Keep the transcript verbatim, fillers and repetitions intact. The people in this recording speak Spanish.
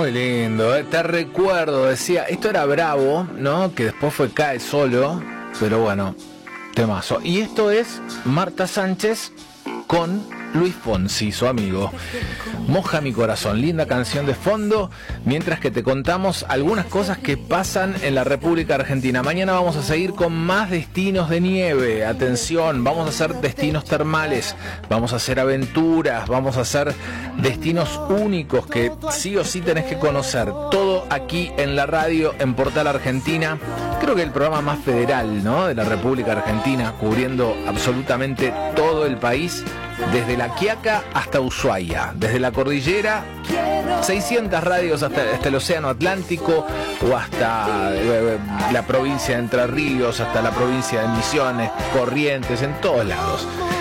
Muy lindo, ¿eh? Te recuerdo, decía, esto era Bravo, ¿no? Que después fue Cae Solo, pero bueno, temazo. Y esto es Marta Sánchez con Luis Fonsi, su amigo. Moja mi corazón, linda canción de fondo, mientras que te contamos algunas cosas que pasan en la República Argentina. Mañana vamos a seguir con más destinos de nieve. Atención, vamos a hacer destinos termales, vamos a hacer aventuras, vamos a hacer destinos únicos que sí o sí tenés que conocer. Todo aquí en la radio, en Portal Argentina. Creo que el programa más federal, ¿no?, de la República Argentina, cubriendo absolutamente todo el país, desde La Quiaca hasta Ushuaia, desde la cordillera, seiscientas radios hasta, hasta el Océano Atlántico, o hasta eh, la provincia de Entre Ríos, hasta la provincia de Misiones, Corrientes, en todos lados.